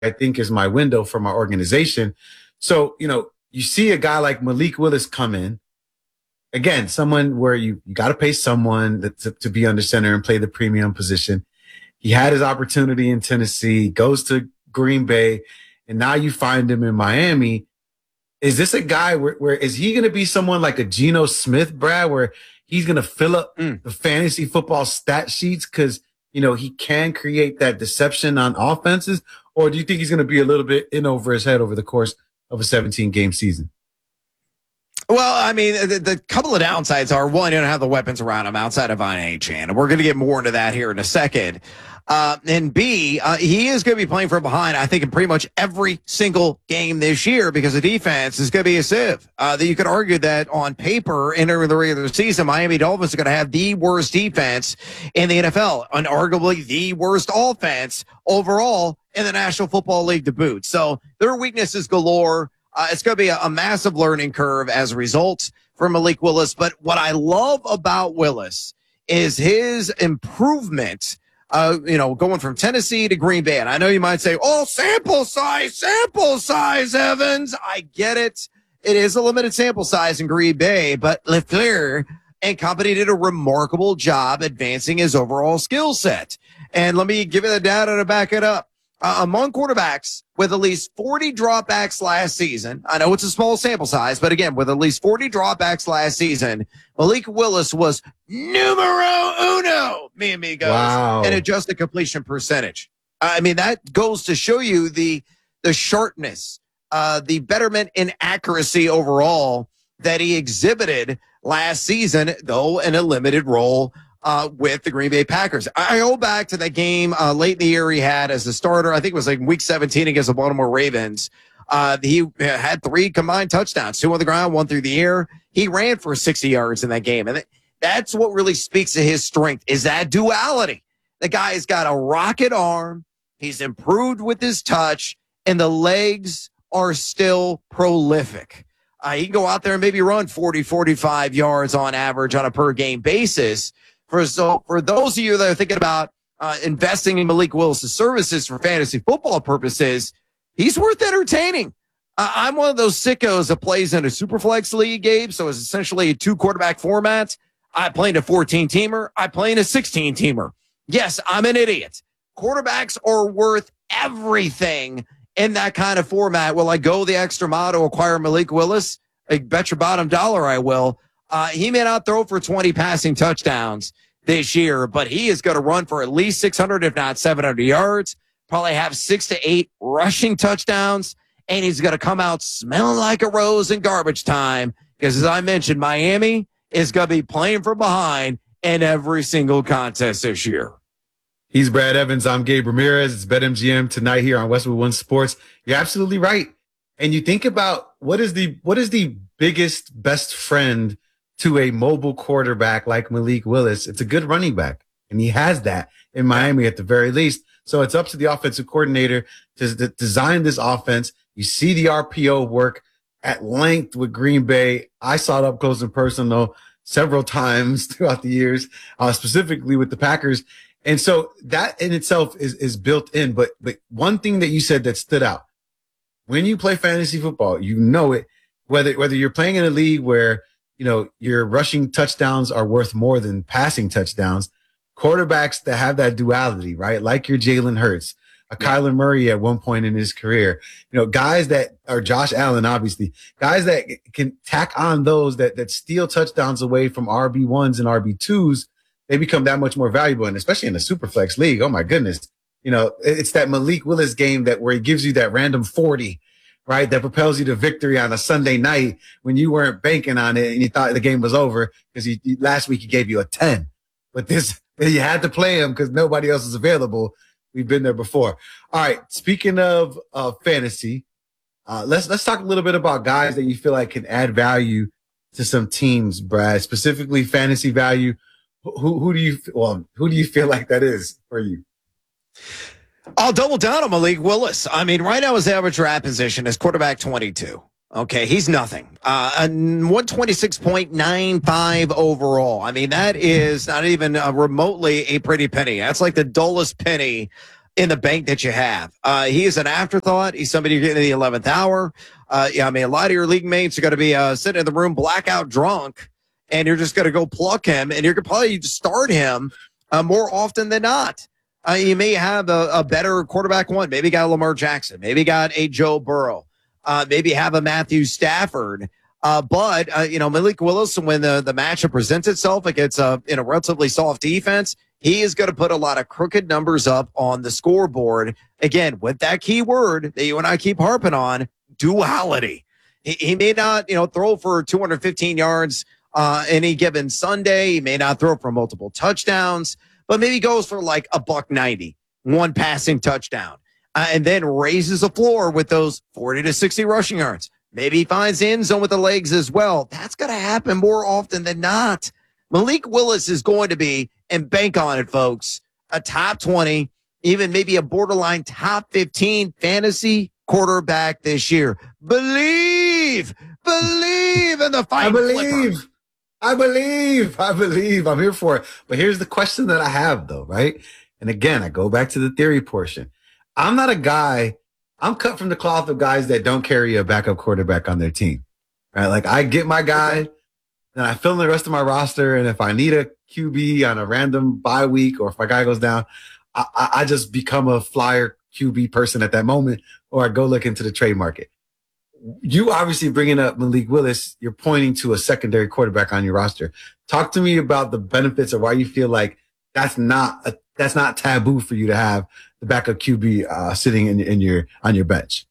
I think is my window for my organization. So, you see a guy like Malik Willis come in. Again, someone where you got to pay someone to be under center and play the premium position. He had his opportunity in Tennessee, goes to Green Bay, and now you find him in Miami. Is this a guy where is he going to be someone like a Geno Smith, Brad, where he's going to fill up the fantasy football stat sheets because, he can create that deception on offenses? Or do you think he's going to be a little bit in over his head over the course of a 17-game season? Well, I mean, the couple of downsides are, one, you don't have the weapons around him outside of Von Achane, and we're going to get more into that here in a second. And B, he is going to be playing from behind, I think, in pretty much every single game this year because the defense is going to be a sieve. That you could argue that on paper, entering the regular season, Miami Dolphins are going to have the worst defense in the NFL, and arguably the worst offense overall in the National Football League to boot. So there are weaknesses galore. It's going to be a massive learning curve as a result for Malik Willis. But what I love about Willis is his improvement, going from Tennessee to Green Bay. And I know you might say, sample size, Evans. I get it. It is a limited sample size in Green Bay, but LaFleur and company did a remarkable job advancing his overall skill set. And let me give you the data to back it up. Among quarterbacks with at least 40 dropbacks last season, I know it's a small sample size, but again, with at least 40 dropbacks last season, Malik Willis was numero uno, me amigos, in adjusted completion percentage. I mean, that goes to show you the sharpness, the betterment in accuracy overall that he exhibited last season, though in a limited role with the Green Bay Packers. I go back to that game late in the year he had as a starter. I think it was like week 17 against the Baltimore Ravens. He had 3 combined touchdowns, 2 on the ground, 1 through the air. He ran for 60 yards in that game. And that's what really speaks to his strength, is that duality. The guy's got a rocket arm. He's improved with his touch, and the legs are still prolific. He can go out there and maybe run 40, 45 yards on average on a per game basis. For those of you that are thinking about investing in Malik Willis' services for fantasy football purposes, he's worth entertaining. I'm one of those sickos that plays in a Superflex league, Gabe, so it's essentially a 2-quarterback format. I play in a 14-teamer. I play in a 16-teamer. Yes, I'm an idiot. Quarterbacks are worth everything in that kind of format. Will I go the extra mile to acquire Malik Willis? I bet your bottom dollar I will. He may not throw for 20 passing touchdowns this year, but he is going to run for at least 600, if not 700 yards, probably have 6 to 8 rushing touchdowns, and he's going to come out smelling like a rose in garbage time because, as I mentioned, Miami is going to be playing from behind in every single contest this year. He's Brad Evans. I'm Gabe Ramirez. It's BetMGM tonight here on Westwood One Sports. You're absolutely right. And you think about what is the biggest, best friend to a mobile quarterback like Malik Willis? It's a good running back, and he has that in Miami at the very least. So it's up to the offensive coordinator to design this offense. You see the RPO work at length with Green Bay. I saw it up close and personal several times throughout the years, specifically with the Packers. And so that in itself is built in. But one thing that you said that stood out, when you play fantasy football, you know it, whether you're playing in a league where your rushing touchdowns are worth more than passing touchdowns. Quarterbacks that have that duality, right? Like your Jalen Hurts, Kyler Murray at one point in his career, guys that are Josh Allen, obviously, guys that can tack on those that steal touchdowns away from RB1s and RB2s. They become that much more valuable. And especially in the Superflex league. Oh my goodness. It's that Malik Willis game where he gives you that random 40, right? That propels you to victory on a Sunday night when you weren't banking on it and you thought the game was over because last week he gave you a 10. But you had to play him because nobody else is available. We've been there before. All right. Speaking of fantasy, let's talk a little bit about guys that you feel like can add value to some teams, Brad, specifically fantasy value. Who do you feel like that is for you? I'll double down on Malik Willis. I mean, right now his average draft position is quarterback 22. Okay, he's nothing. 126.95 overall. I mean, that is not even remotely a pretty penny. That's like the dullest penny in the bank that you have. He is an afterthought. He's somebody you're getting in the 11th hour. Yeah, I mean, a lot of your league mates are going to be sitting in the room blackout drunk, and you're just going to go pluck him, and you're going to probably start him more often than not. You may have a better quarterback one. Maybe got a Lamar Jackson. Maybe got a Joe Burrow. Maybe have a Matthew Stafford. But Malik Willis, when the matchup presents itself against a relatively soft defense, he is going to put a lot of crooked numbers up on the scoreboard. Again, with that key word that you and I keep harping on, duality. He may not, throw for 215 yards any given Sunday. He may not throw for multiple touchdowns, but maybe goes for like $190, one passing touchdown, and then raises the floor with those 40 to 60 rushing yards. Maybe he finds the end zone with the legs as well. That's going to happen more often than not. Malik Willis is going to be, and bank on it, folks, a top 20, even maybe a borderline top 15 fantasy quarterback this year. Believe in the fight. I believe. I'm here for it. But here's the question that I have, though, right? And again, I go back to the theory portion. I'm not a guy. I'm cut from the cloth of guys that don't carry a backup quarterback on their team, right? Like I get my guy, and I fill in the rest of my roster. And if I need a QB on a random bye week, or if my guy goes down, I just become a flyer QB person at that moment, or I go look into the trade market. You obviously bringing up Malik Willis, you're pointing to a secondary quarterback on your roster. Talk to me about the benefits of why you feel like that's not taboo for you to have the backup QB sitting on your bench.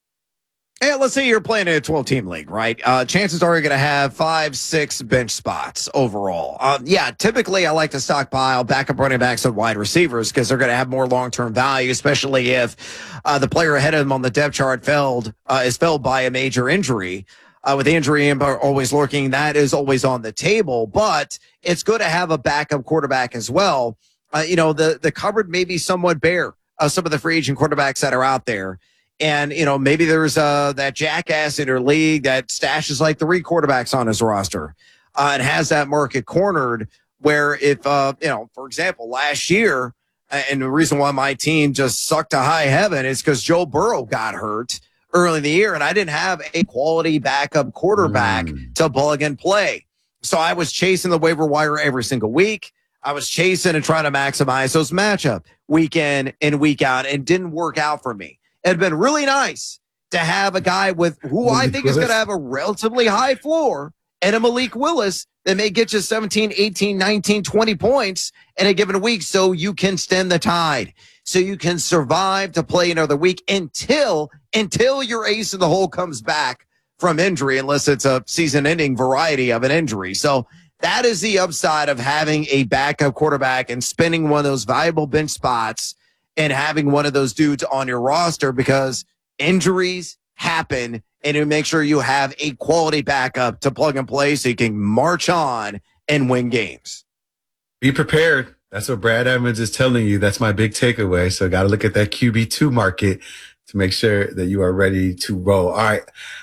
Hey, let's say you're playing in a 12-team league, right? Chances are you're going to have 5-6 bench spots overall. Typically I like to stockpile backup running backs and wide receivers because they're going to have more long-term value, especially if the player ahead of them on the depth chart is felled by a major injury. With the injury always lurking, that is always on the table. But it's good to have a backup quarterback as well. The cupboard may be somewhat bare. Some of the free agent quarterbacks that are out there. And, maybe there's that jackass in your league that stashes like 3 quarterbacks on his roster and has that market cornered where if, for example, last year, and the reason why my team just sucked to high heaven is because Joe Burrow got hurt early in the year and I didn't have a quality backup quarterback to plug and play. So I was chasing the waiver wire every single week. I was chasing and trying to maximize those matchup week in and week out. It didn't work out for me. It'd been really nice to have a guy who I think is going to have a relatively high floor and a Malik Willis that may get you 17, 18, 19, 20 points in a given week so you can stem the tide, so you can survive to play another week until your ace in the hole comes back from injury, unless it's a season-ending variety of an injury. So that is the upside of having a backup quarterback and spending one of those valuable bench spots and having one of those dudes on your roster, because injuries happen and you make sure you have a quality backup to plug and play so you can march on and win games. Be prepared. That's what Brad Evans is telling you. That's my big takeaway. So got to look at that QB2 market to make sure that you are ready to roll. All right.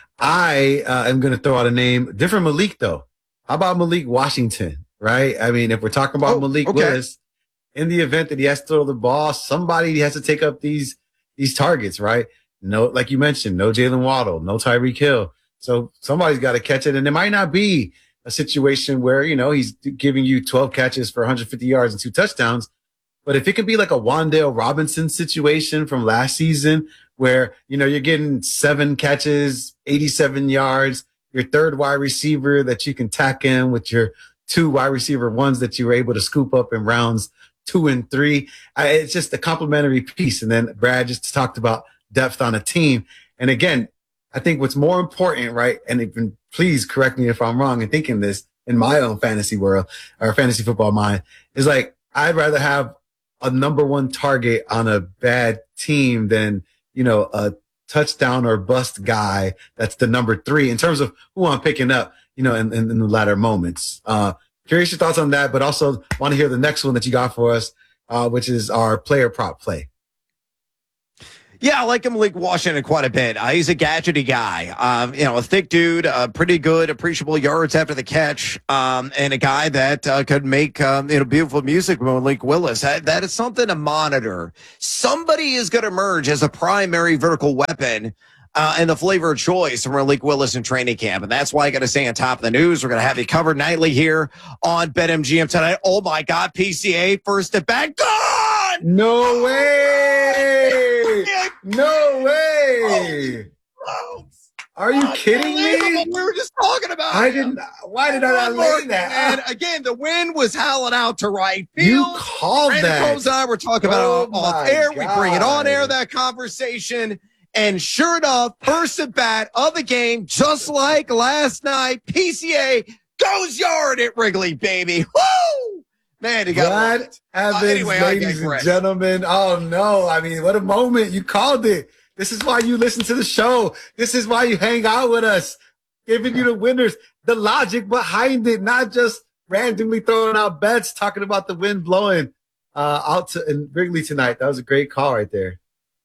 I am going to throw out a name. Different Malik, though. How about Malik Washington, right? I mean, if we're talking about Malik Willis, in the event that he has to throw the ball, somebody has to take up these targets, right? No, like you mentioned, no Jalen Waddle, no Tyreek Hill. So somebody's got to catch it. And it might not be a situation where, he's giving you 12 catches for 150 yards and 2 touchdowns. But if it could be like a Wan'Dale Robinson situation from last season where, you're getting 7 catches, 87 yards, your third wide receiver that you can tack in with your 2 wide receiver ones that you were able to scoop up in rounds 2 and 3. It's just a complimentary piece. And then Brad just talked about depth on a team. And again, I think what's more important, right? And even, please correct me if I'm wrong in thinking this in my own fantasy world or fantasy football mind, is like, I'd rather have a number 1 target on a bad team than, a touchdown or bust guy that's the number 3 in terms of who I'm picking up, in the latter moments. Curious your thoughts on that, but also want to hear the next one that you got for us, which is our player prop play. Yeah, I like him, Malik Washington, quite a bit. He's a gadgety guy. A thick dude, pretty good, appreciable yards after the catch, and a guy that could make beautiful music with Malik Willis. That is something to monitor. Somebody is going to emerge as a primary vertical weapon. And the flavor of choice from Malik Willis in training camp. And that's why I got to stay on top of the news. We're going to have you covered nightly here on BetMGM tonight. Oh, my God. PCA first at bat. Gone! No way! No way! Are you kidding me? We were just talking about Why did I not lay that? And again, the wind was howling out to right field. You called that. Combs and I were talking about it off air. We bring it on air, that conversation. And sure enough, first at bat of the game, just like last night, PCA goes yard at Wrigley, baby. Woo! Man, he got Brad Evans, ladies and gentlemen. Oh, no. I mean, what a moment. You called it. This is why you listen to the show. This is why you hang out with us, giving you the winners, the logic behind it, not just randomly throwing out bets, talking about the wind blowing out in Wrigley tonight. That was a great call right there.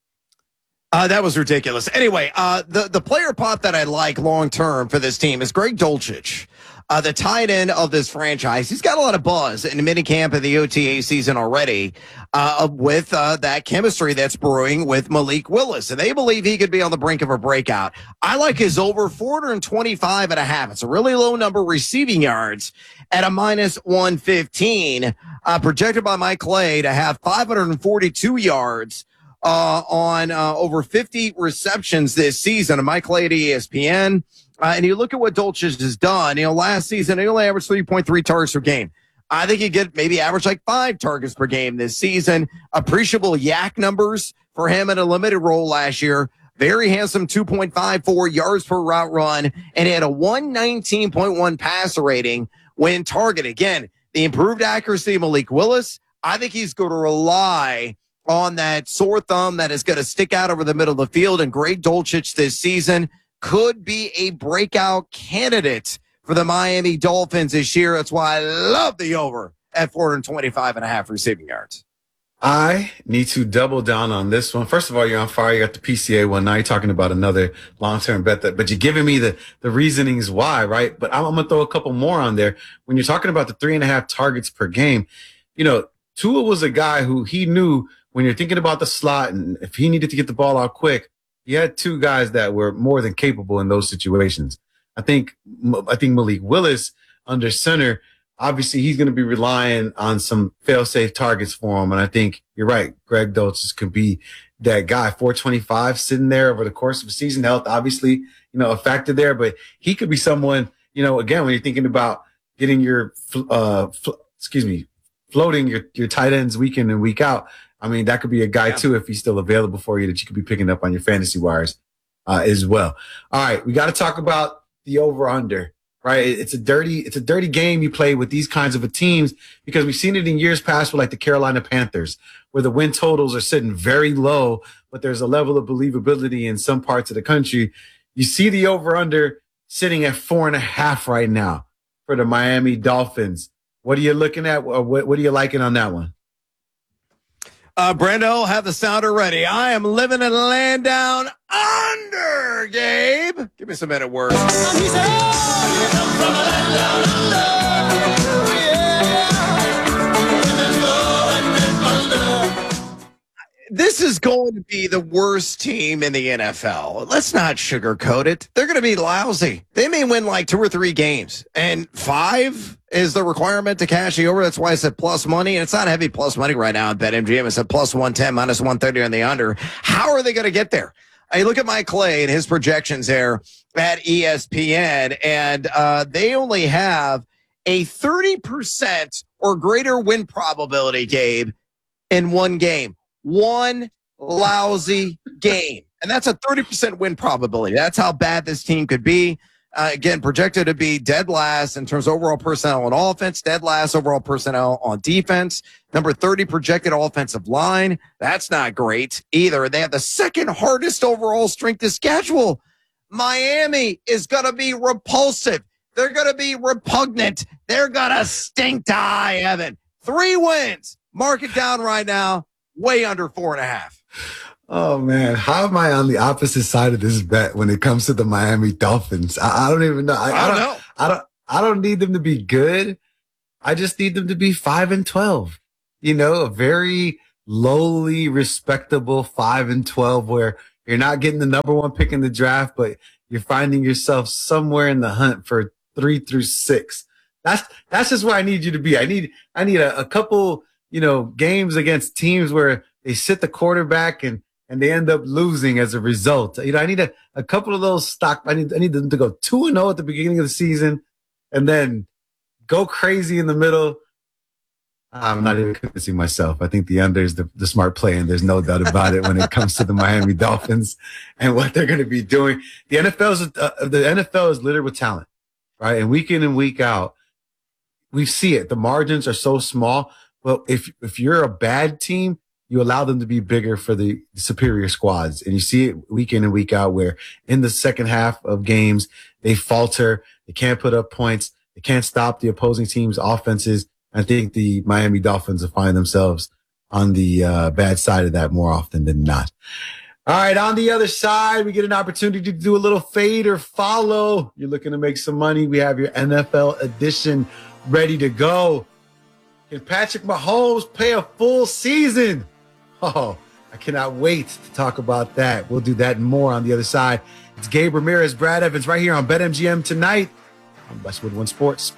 That was ridiculous. Anyway, the player pop that I like long-term for this team is Greg Dulcich, the tight end of this franchise. He's got a lot of buzz in the minicamp and the OTA season already with that chemistry that's brewing with Malik Willis. And they believe he could be on the brink of a breakout. I like his over 425.5. It's a really low number receiving yards at a minus 115, projected by Mike Clay to have 542 yards on over 50 receptions this season. And Mike Clay at ESPN. And you look at what Dulcich has done. Last season, he only averaged 3.3 targets per game. I think he get maybe average like 5 targets per game this season. Appreciable yak numbers for him in a limited role last year. Very handsome 2.54 yards per route run. And he had a 119.1 passer rating when targeted. Again, the improved accuracy of Malik Willis. I think he's going to rely on that sore thumb that is going to stick out over the middle of the field. And Greg Dulcich this season could be a breakout candidate for the Miami Dolphins this year. That's why I love the over at 425.5 receiving yards. I need to double down on this one. First of all, you're on fire. You got the PCA one. Now you're talking about another long-term bet but you're giving me the reasonings why, right? But I'm going to throw a couple more on there. When you're talking about the 3.5 targets per game, Tua was a guy who he knew when you're thinking about the slot and if he needed to get the ball out quick, he had 2 guys that were more than capable in those situations. I think Malik Willis under center, obviously he's going to be relying on some fail-safe targets for him. And I think you're right. Greg Dulcich could be that guy. 425 sitting there over the course of a season. Health, obviously, a factor there, but he could be someone, again, when you're thinking about getting your, floating your tight ends week in and week out. I mean, that could be a guy too, if he's still available for you, that you could be picking up on your fantasy wires as well. All right. We got to talk about the over under, right? It's a dirty game you play with these kinds of teams because we've seen it in years past with like the Carolina Panthers, where the win totals are sitting very low, but there's a level of believability in some parts of the country. You see the over under sitting at 4.5 right now for the Miami Dolphins. What are you looking at? What are you liking on that one? Brendo, have the sounder ready. I am living in a land down under, Gabe. Give me some minute words. This is going to be the worst team in the NFL. Let's not sugarcoat it. They're going to be lousy. They may win like 2 or 3 games. And 5 is the requirement to cash the over. That's why I said plus money. And it's not heavy plus money right now at BetMGM. It's at plus 110, minus 130 on the under. How are they going to get there? I look at Mike Clay and his projections there at ESPN, and they only have a 30% or greater win probability, Gabe, in one game. One lousy game. And that's a 30% win probability. That's how bad this team could be. Again, projected to be dead last in terms of overall personnel on offense, dead last overall personnel on defense. Number 30 projected offensive line. That's not great either. They have the second hardest overall strength of schedule. Miami is going to be repulsive. They're going to be repugnant. They're going to stink to high heaven. 3 wins. Mark it down right now. Way under 4.5. Oh man, how am I on the opposite side of this bet when it comes to the Miami Dolphins? I don't even know. I don't know. I don't need them to be good. I just need them to be 5-12. You know, a very lowly, respectable 5-12 where you're not getting the number one pick in the draft, but you're finding yourself somewhere in the hunt for 3 through 6. That's just where I need you to be. I need a couple, games against teams where they sit the quarterback and they end up losing as a result. I need a couple of those I need them to go 2-0 at the beginning of the season and then go crazy in the middle. I'm not even convincing myself. I think the under is the smart play, and there's no doubt about it when it comes to the Miami Dolphins and what they're going to be doing. The NFL is littered with talent, right? And week in and week out, we see it. The margins are so small. Well, if you're a bad team, you allow them to be bigger for the superior squads. And you see it week in and week out where in the second half of games, they falter. They can't put up points. They can't stop the opposing team's offenses. I think the Miami Dolphins will find themselves on the bad side of that more often than not. All right, on the other side, we get an opportunity to do a little fade or follow. You're looking to make some money. We have your NFL edition ready to go. Can Patrick Mahomes play a full season? Oh, I cannot wait to talk about that. We'll do that and more on the other side. It's Gabe Ramirez, Brad Evans, right here on BetMGM tonight on Westwood One Sports.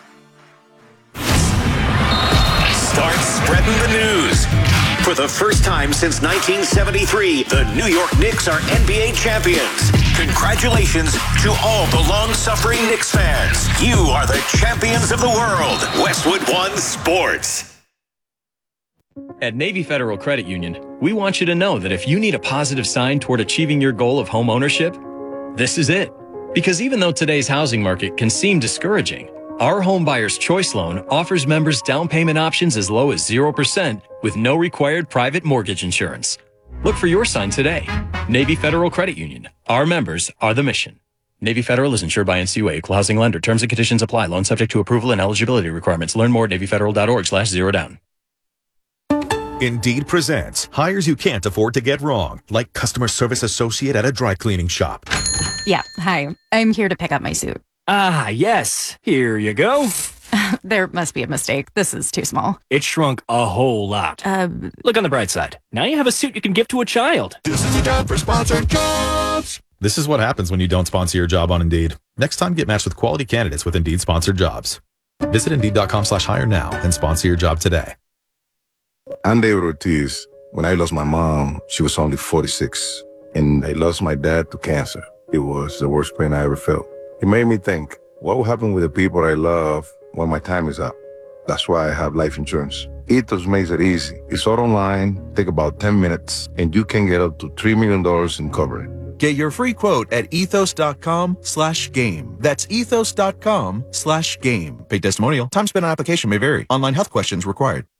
Start spreading the news. For the first time since 1973, the New York Knicks are NBA champions. Congratulations to all the long-suffering Knicks fans. You are the champions of the world. Westwood One Sports. At Navy Federal Credit Union, we want you to know that if you need a positive sign toward achieving your goal of home ownership, this is it. Because even though today's housing market can seem discouraging, our Home Buyer's Choice Loan offers members down payment options as low as 0% with no required private mortgage insurance. Look for your sign today. Navy Federal Credit Union. Our members are the mission. Navy Federal is insured by NCUA, equal housing lender. Terms and conditions apply. Loan subject to approval and eligibility requirements. Learn more at NavyFederal.org/zerodown. Indeed presents hires you can't afford to get wrong, like customer service associate at a dry cleaning shop. Yeah, hi. I'm here to pick up my suit. Ah, yes. Here you go. There must be a mistake. This is too small. It shrunk a whole lot. Look on the bright side. Now you have a suit you can give to a child. This is a job for sponsored jobs. This is what happens when you don't sponsor your job on Indeed. Next time, get matched with quality candidates with Indeed sponsored jobs. Visit Indeed.com/hire now and sponsor your job today. I'm David Ortiz. When I lost my mom, she was only 46, and I lost my dad to cancer. It was the worst pain I ever felt. It made me think, what will happen with the people I love when my time is up? That's why I have life insurance. Ethos makes it easy. It's all online, take about 10 minutes, and you can get up to $3 million in coverage. Get your free quote at ethos.com/game. That's ethos.com/game. Paid testimonial. Time spent on application may vary. Online health questions required.